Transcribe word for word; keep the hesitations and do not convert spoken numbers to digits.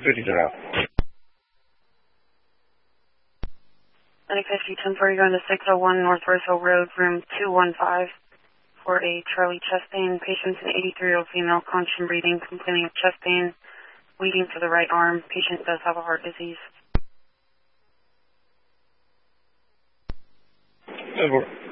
ready to route. N X I C ten four, you're going to six oh one North Roseville Road, room two one five, for a Charlie chest pain. Patient's an eighty-three-year-old female, conscious and breathing, complaining of chest pain, bleeding to the right arm. Patient does have a heart disease. Over.